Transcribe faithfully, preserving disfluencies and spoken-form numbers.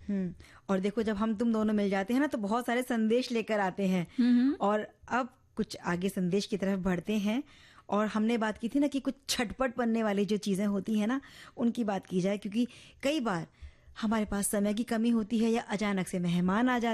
हम्म और देखो, जब हम तुम दोनों मिल जाते हैं ना तो बहुत सारे संदेश लेकर आते हैं। और अब कुछ आगे संदेश की तरफ बढ़ते हैं। और हमने बात की थी ना कि कुछ छटपट बनने वाली जो चीजें होती हैं ना, उनकी बात की जाए, क्योंकि कई बार हमारे पास समय की कमी होती है या अचानक से मेहमान आ जाते